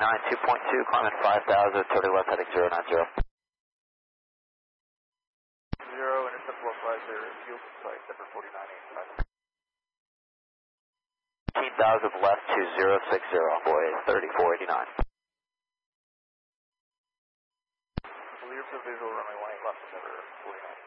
2.2, climbing 5,000, turning left heading 090. 0, intercept 450, fuel flight, number 4985. 15,000 left to 060, boy, 3489. Clear for visual runway 18 left, number 49.